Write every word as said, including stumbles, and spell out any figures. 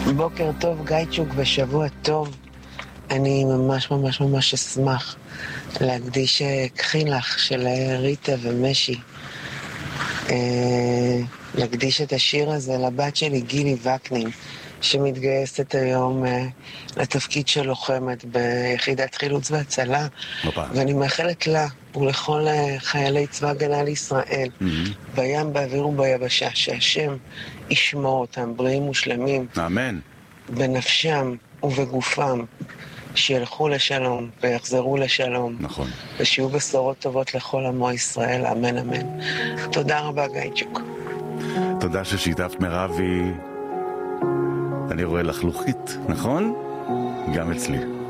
בוקר טוב גייצ'וק ושבוע טוב. אני ממש ממש ממש אשמח להקדיש קחי לך של ריטה ומשי, להקדיש את השיר הזה לבת שלי גילי וקנין, שמתגייסת היום לתפקיד של לוחמת ביחידת חילוץ והצלה, ואני מאחלת לה ולכל חיילי צבא הגנה לישראל, בים, באוויר וביבשה, שהשם ישמור אותם בריאים ושלמים, אמן, בנפשם ובגופם, שילכו לשלום ויחזרו לשלום. נכון. ושיהיו בשורות טובות לכל עמו ישראל, אמן אמן. תודה רבה גייצ'וק. תודה ששיתפת מירבי. אני רואה לך לוחית, נכון? גם אצלי.